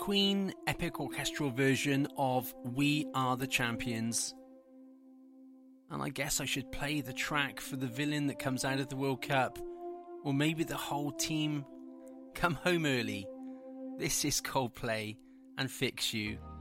Queen epic orchestral version of We Are the Champions. And I guess I should play the track for the villain that comes out of the World Cup. Or maybe the whole team come home early. This is Coldplay and Fix You.